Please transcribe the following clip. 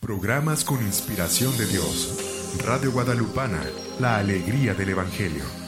Programas con inspiración de Dios. Radio Guadalupana, la alegría del Evangelio.